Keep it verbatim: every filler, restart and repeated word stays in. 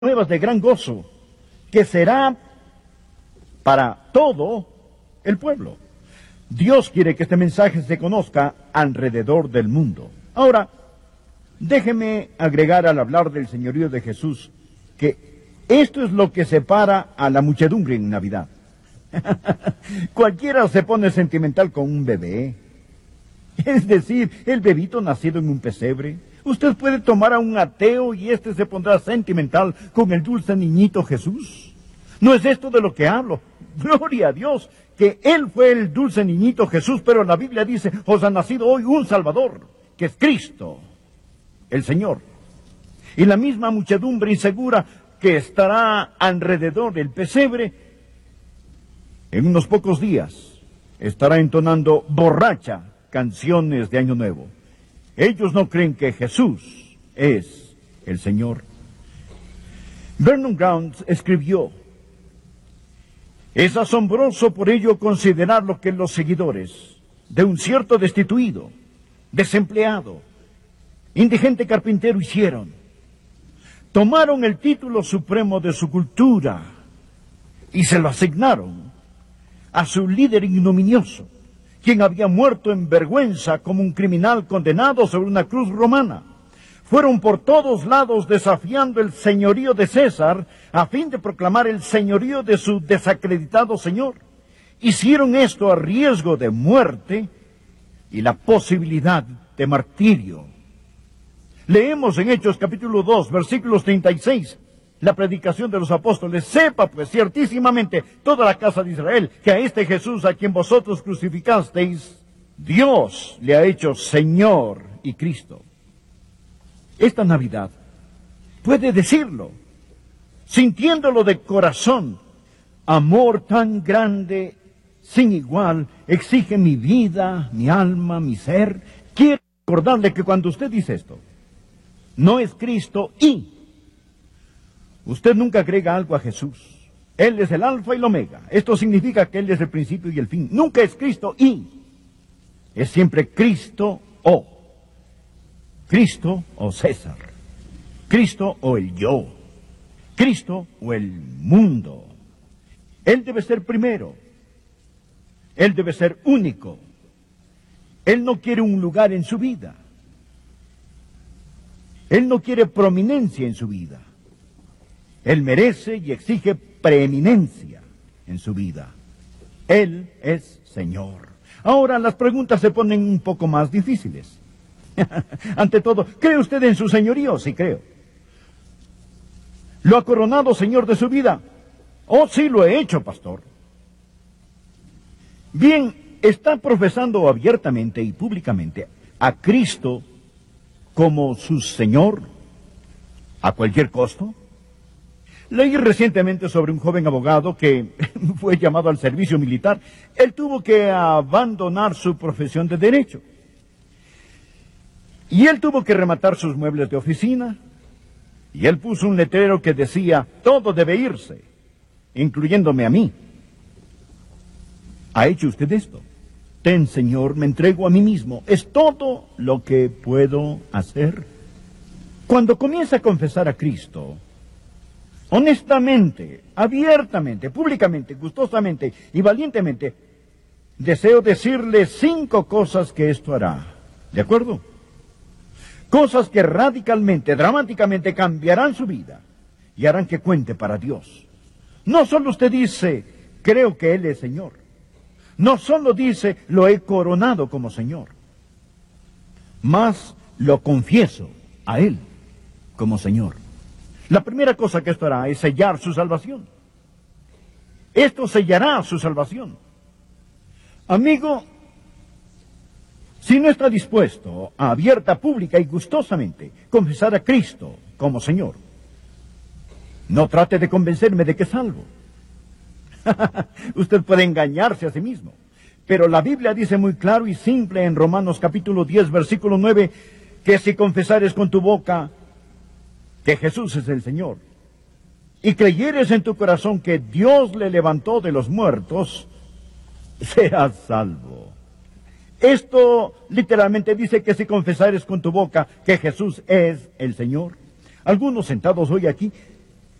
nuevas de gran gozo, que será para todo el pueblo. Dios quiere que este mensaje se conozca alrededor del mundo. Ahora, déjeme agregar al hablar del señorío de Jesús que esto es lo que separa a la muchedumbre en Navidad. Cualquiera se pone sentimental con un bebé. Es decir, el bebito nacido en un pesebre. Usted puede tomar a un ateo y éste se pondrá sentimental con el dulce niñito Jesús. No es esto de lo que hablo. Gloria a Dios, que Él fue el dulce niñito Jesús, pero la Biblia dice, os ha nacido hoy un Salvador, que es Cristo, el Señor. Y la misma muchedumbre insegura que estará alrededor del pesebre, en unos pocos días, estará entonando borracha canciones de Año Nuevo. Ellos no creen que Jesús es el Señor. Vernon Grounds escribió, es asombroso por ello considerar lo que los seguidores de un cierto destituido, desempleado, indigente carpintero hicieron. Tomaron el título supremo de su cultura y se lo asignaron a su líder ignominioso, quien había muerto en vergüenza como un criminal condenado sobre una cruz romana. Fueron por todos lados desafiando el señorío de César a fin de proclamar el señorío de su desacreditado señor. Hicieron esto a riesgo de muerte y la posibilidad de martirio. Leemos en Hechos capítulo dos, versículos treinta y seis, la predicación de los apóstoles. Sepa pues ciertísimamente toda la casa de Israel que a este Jesús a quien vosotros crucificasteis, Dios le ha hecho Señor y Cristo. Esta Navidad puede decirlo, sintiéndolo de corazón. Amor tan grande, sin igual, exige mi vida, mi alma, mi ser. Quiero recordarle que cuando usted dice esto, no es Cristo y usted nunca agrega algo a Jesús. Él es el alfa y el omega. Esto significa que Él es el principio y el fin. Nunca es Cristo y. Es siempre Cristo o. Cristo o César. Cristo o el yo. Cristo o el mundo. Él debe ser primero. Él debe ser único. Él no quiere un lugar en su vida. Él no quiere prominencia en su vida. Él merece y exige preeminencia en su vida. Él es Señor. Ahora las preguntas se ponen un poco más difíciles. Ante todo, ¿cree usted en su señorío? Sí, creo. ¿Lo ha coronado Señor de su vida? Oh, sí, lo he hecho, pastor. Bien, ¿está profesando abiertamente y públicamente a Cristo como su Señor a cualquier costo? Leí recientemente sobre un joven abogado que fue llamado al servicio militar. Él tuvo que abandonar su profesión de derecho. Y él tuvo que rematar sus muebles de oficina. Y él puso un letrero que decía, todo debe irse, incluyéndome a mí. ¿Ha hecho usted esto? Ten, Señor, me entrego a mí mismo. Es todo lo que puedo hacer. Cuando comienza a confesar a Cristo, honestamente, abiertamente, públicamente, gustosamente y valientemente, deseo decirle cinco cosas que esto hará. ¿De acuerdo? Cosas que radicalmente, dramáticamente cambiarán su vida y harán que cuente para Dios. No solo usted dice, creo que Él es Señor. No solo dice, lo he coronado como Señor. Más lo confieso a Él como Señor. La primera cosa que esto hará es sellar su salvación. Esto sellará su salvación. Amigo, si no está dispuesto a abierta, pública y gustosamente confesar a Cristo como Señor, no trate de convencerme de que es salvo. Usted puede engañarse a sí mismo. Pero la Biblia dice muy claro y simple en Romanos capítulo diez, versículo nueve, que si confesares con tu boca que Jesús es el Señor, y creyeres en tu corazón que Dios le levantó de los muertos, serás salvo. Esto literalmente dice que si confesares con tu boca que Jesús es el Señor. Algunos sentados hoy aquí